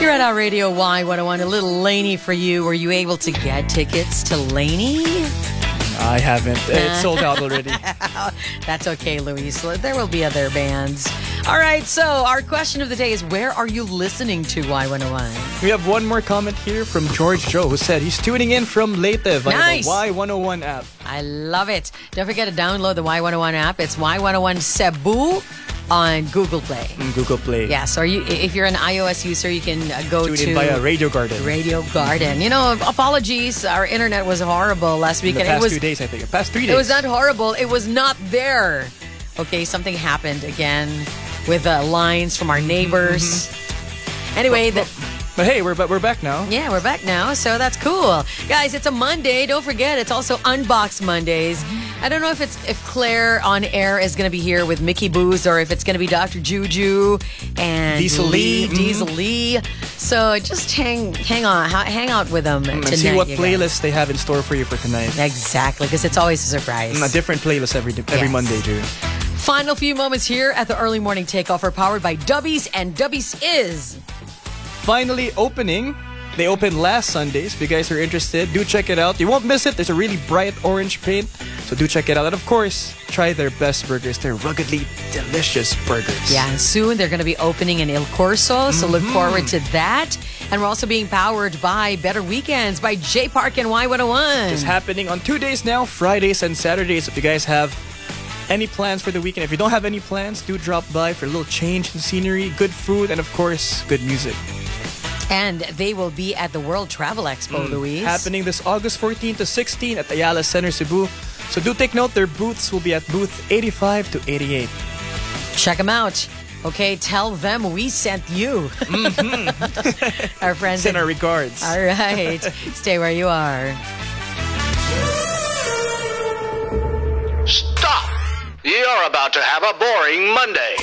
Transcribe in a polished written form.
Here at our Radio Y101, a little Laney for you. Were you able to get tickets to Laney? I haven't. It's sold out already. That's okay, Luis. There will be other bands. All right, so our question of the day is, where are you listening to Y101? We have one more comment here from George Joe, who said he's tuning in from Leyte via Nice. the Y101 app. I love it. Don't forget to download the Y101 app. It's Y101 Cebu on Google Play. Google Play. Yes, or if you're an iOS user, you can go Tune to in via Radio Garden. Radio Garden. You know, apologies. Our internet was horrible last In weekend. the past It was 2 days, I think. The past 3 days. It was not horrible. It was not there. Okay, something happened again with lines from our neighbors. Anyway, But hey, we're back now. yeah, we're back now, so that's cool. Guys, it's a Monday. Don't forget, it's also Unbox Mondays. I don't know if Claire on air is going to be here with Mickey Booz or if it's going to be Dr. Juju and Diesel Lee. Diesel Lee. So just hang out with them tonight. And see what you guys. playlists they have in store for you for tonight. Exactly, because it's always a surprise. A different playlist every Yes. Monday, too. Final few moments here at the early morning takeoff are powered by Dubbies, and Dubbies is Finally opening. They opened last Sunday, so if you guys are interested, do check it out. You won't miss it. There's a really bright orange paint, so do check it out. And of course, try their best burgers. They're ruggedly delicious burgers. Yeah, and soon they're going to be opening in El Corso, so look forward to that. And we're also being powered by Better Weekends by J Park and Y101. It's happening on 2 days now, Fridays and Saturdays. If you guys have any plans for the weekend, if you don't have any plans, do drop by for a little change in scenery, good food, and of course, good music. And they will be at the World Travel Expo, Luis. Happening this August 14 to 16 at Ayala Center, Cebu. So do take note, their booths will be at booth 85 to 88. Check them out. Okay, tell them we sent you. Our friends. Send our regards. All right. Stay where you are. Stop! You're about to have a boring Monday.